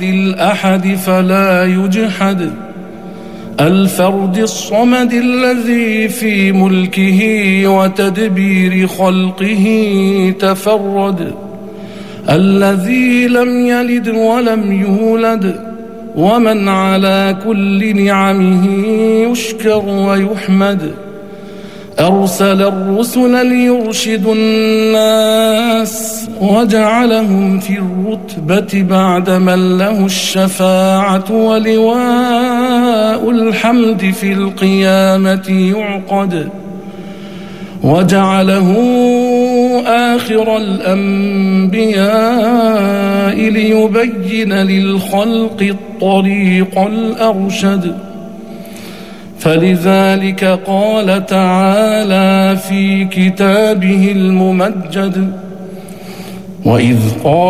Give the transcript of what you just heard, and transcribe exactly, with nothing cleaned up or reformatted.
الأحد فلا يجحد، الفرد الصمد الذي في ملكه وتدبير خلقه تفرد، الذي لم يلد ولم يولد، ومن على كل نعمه يشكر ويحمد. أرسل الرسل ليرشدوا الناس وجعلهم في الرتبة بعد من له الشفاعة ولواء الحمد في القيامة يعقد، وجعله آخر الأنبياء ليبين للخلق الطريق الأرشد. فلذلك قال تعالى في كتابه الممجد: وإذ قال